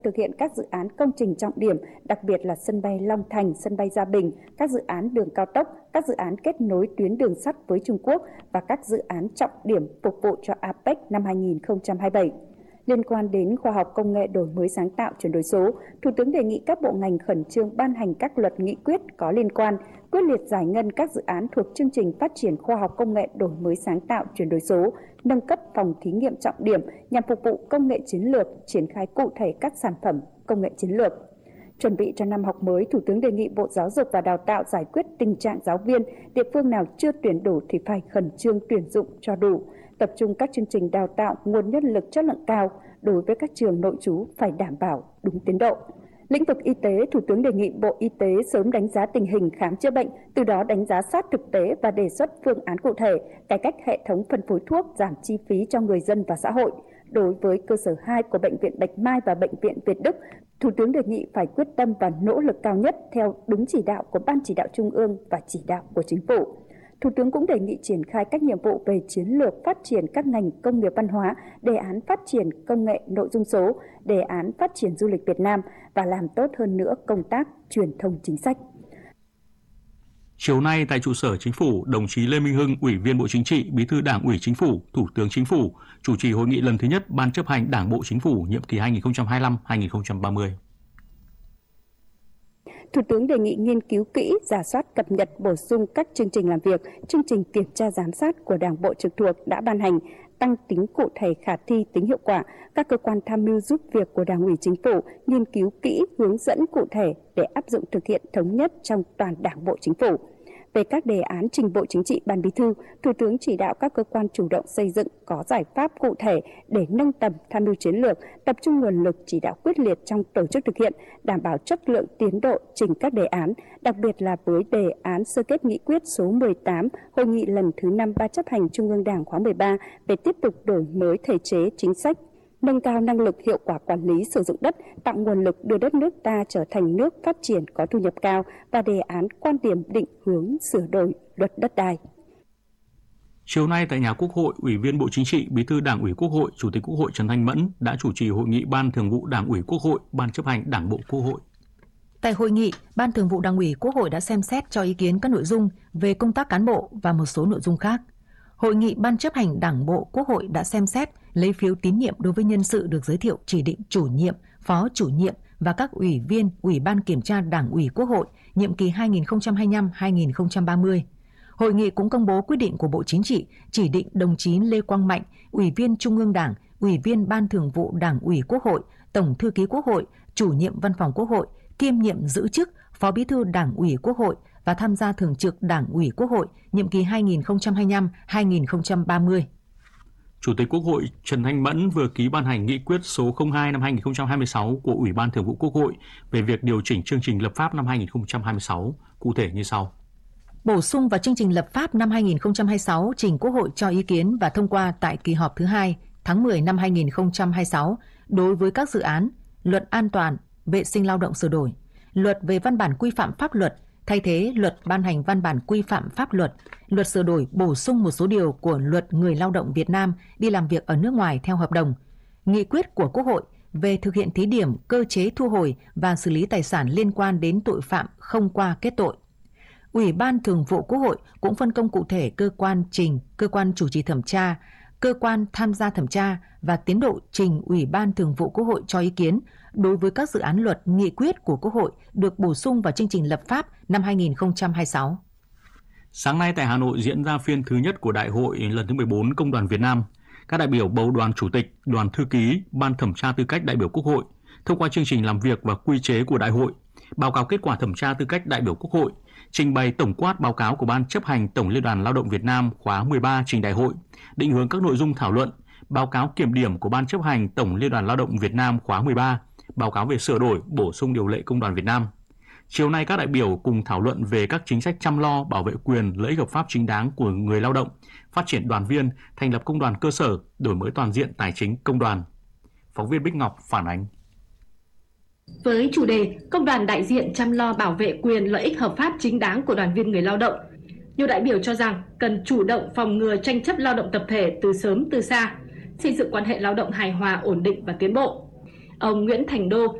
thực hiện các dự án công trình trọng điểm, đặc biệt là sân bay Long Thành, sân bay Gia Bình, các dự án đường cao tốc, các dự án kết nối tuyến đường sắt với Trung Quốc và các dự án trọng điểm phục vụ cho APEC năm 2027. Liên quan đến khoa học công nghệ, đổi mới sáng tạo, chuyển đổi số, Thủ tướng đề nghị các bộ ngành khẩn trương ban hành các luật nghị quyết có liên quan, quyết liệt giải ngân các dự án thuộc chương trình phát triển khoa học công nghệ, đổi mới sáng tạo, chuyển đổi số, nâng cấp phòng thí nghiệm trọng điểm nhằm phục vụ công nghệ chiến lược, triển khai cụ thể các sản phẩm công nghệ chiến lược. Chuẩn bị cho năm học mới, Thủ tướng đề nghị Bộ Giáo dục và Đào tạo giải quyết tình trạng giáo viên, địa phương nào chưa tuyển đủ thì phải khẩn trương tuyển dụng cho đủ, tập trung các chương trình đào tạo nguồn nhân lực chất lượng cao, đối với các trường nội trú phải đảm bảo đúng tiến độ. Lĩnh vực y tế, Thủ tướng đề nghị Bộ Y tế sớm đánh giá tình hình khám chữa bệnh, từ đó đánh giá sát thực tế và đề xuất phương án cụ thể, cải cách hệ thống phân phối thuốc, giảm chi phí cho người dân và xã hội. Đối với cơ sở 2 của Bệnh viện Bạch Mai và Bệnh viện Việt Đức, Thủ tướng đề nghị phải quyết tâm và nỗ lực cao nhất theo đúng chỉ đạo của Ban Chỉ đạo Trung ương và chỉ đạo của Chính phủ. Thủ tướng cũng đề nghị triển khai các nhiệm vụ về chiến lược phát triển các ngành công nghiệp văn hóa, đề án phát triển công nghệ nội dung số, đề án phát triển du lịch Việt Nam và làm tốt hơn nữa công tác truyền thông chính sách. Chiều nay tại trụ sở Chính phủ, đồng chí Lê Minh Hưng, Ủy viên Bộ Chính trị, Bí thư Đảng ủy Chính phủ, Thủ tướng Chính phủ, chủ trì hội nghị lần thứ nhất Ban chấp hành Đảng bộ Chính phủ nhiệm kỳ 2025-2030. Thủ tướng đề nghị nghiên cứu kỹ, rà soát, cập nhật, bổ sung các chương trình làm việc, chương trình kiểm tra giám sát của Đảng bộ trực thuộc đã ban hành, tăng tính cụ thể, khả thi, tính hiệu quả. Các cơ quan tham mưu giúp việc của Đảng ủy Chính phủ nghiên cứu kỹ, hướng dẫn cụ thể để áp dụng thực hiện thống nhất trong toàn Đảng bộ Chính phủ. Về các đề án trình Bộ Chính trị, Ban Bí thư, Thủ tướng chỉ đạo các cơ quan chủ động xây dựng có giải pháp cụ thể để nâng tầm tham mưu chiến lược, tập trung nguồn lực chỉ đạo quyết liệt trong tổ chức thực hiện, đảm bảo chất lượng tiến độ trình các đề án, đặc biệt là với đề án sơ kết nghị quyết số 18 Hội nghị lần thứ 5 Ban chấp hành Trung ương Đảng khóa 13 về tiếp tục đổi mới thể chế chính sách, nâng cao năng lực hiệu quả quản lý sử dụng đất, tạo nguồn lực đưa đất nước ta trở thành nước phát triển có thu nhập cao và đề án quan điểm định hướng sửa đổi luật đất đai. Chiều nay tại nhà Quốc hội, Ủy viên Bộ Chính trị, Bí thư Đảng ủy Quốc hội, Chủ tịch Quốc hội Trần Thanh Mẫn đã chủ trì hội nghị Ban Thường vụ Đảng ủy Quốc hội, Ban chấp hành Đảng bộ Quốc hội. Tại hội nghị, Ban Thường vụ Đảng ủy Quốc hội đã xem xét cho ý kiến các nội dung về công tác cán bộ và một số nội dung khác. Hội nghị Ban chấp hành Đảng bộ Quốc hội đã xem xét lấy phiếu tín nhiệm đối với nhân sự được giới thiệu chỉ định chủ nhiệm, phó chủ nhiệm và các ủy viên Ủy ban Kiểm tra Đảng ủy Quốc hội nhiệm kỳ 2025-2030. Hội nghị cũng công bố quyết định của Bộ Chính trị chỉ định đồng chí Lê Quang Mạnh, Ủy viên Trung ương Đảng, Ủy viên Ban Thường vụ Đảng ủy Quốc hội, Tổng thư ký Quốc hội, Chủ nhiệm Văn phòng Quốc hội, kiêm nhiệm giữ chức Phó Bí thư Đảng ủy Quốc hội và tham gia thường trực Đảng ủy Quốc hội nhiệm kỳ 2025-2030. Chủ tịch Quốc hội Trần Thanh Mẫn vừa ký ban hành nghị quyết số 02 năm 2026 của Ủy ban Thường vụ Quốc hội về việc điều chỉnh chương trình lập pháp năm 2026, cụ thể như sau. Bổ sung vào chương trình lập pháp năm 2026 trình Quốc hội cho ý kiến và thông qua tại kỳ họp thứ 2 tháng 10 năm 2026 đối với các dự án Luật An toàn vệ sinh lao động sửa đổi, Luật về văn bản quy phạm pháp luật thay thế Luật ban hành văn bản quy phạm pháp luật, Luật sửa đổi bổ sung một số điều của Luật Người lao động Việt Nam đi làm việc ở nước ngoài theo hợp đồng, nghị quyết của Quốc hội về thực hiện thí điểm cơ chế thu hồi và xử lý tài sản liên quan đến tội phạm không qua kết tội. Ủy ban Thường vụ Quốc hội cũng phân công cụ thể cơ quan trình, cơ quan chủ trì thẩm tra, cơ quan tham gia thẩm tra và tiến độ trình Ủy ban Thường vụ Quốc hội cho ý kiến đối với các dự án luật, nghị quyết của Quốc hội được bổ sung vào chương trình lập pháp năm 2026. Sáng nay tại Hà Nội diễn ra phiên thứ nhất của Đại hội lần thứ 14 Công đoàn Việt Nam. Các đại biểu bầu đoàn chủ tịch, đoàn thư ký, ban thẩm tra tư cách đại biểu Quốc hội, thông qua chương trình làm việc và quy chế của đại hội, báo cáo kết quả thẩm tra tư cách đại biểu Quốc hội, trình bày tổng quát báo cáo của Ban chấp hành Tổng Liên đoàn Lao động Việt Nam khóa 13 trình đại hội, định hướng các nội dung thảo luận, báo cáo kiểm điểm của Ban chấp hành Tổng Liên đoàn Lao động Việt Nam khóa 13, báo cáo về sửa đổi, bổ sung điều lệ Công đoàn Việt Nam. Chiều nay các đại biểu cùng thảo luận về các chính sách chăm lo, bảo vệ quyền, lợi ích hợp pháp chính đáng của người lao động, phát triển đoàn viên, thành lập công đoàn cơ sở, đổi mới toàn diện tài chính công đoàn. Phóng viên Bích Ngọc phản ánh. Với chủ đề Công đoàn đại diện chăm lo bảo vệ quyền lợi ích hợp pháp chính đáng của đoàn viên người lao động, nhiều đại biểu cho rằng cần chủ động phòng ngừa tranh chấp lao động tập thể từ sớm từ xa, xây dựng quan hệ lao động hài hòa, ổn định và tiến bộ. Ông Nguyễn Thành Đô,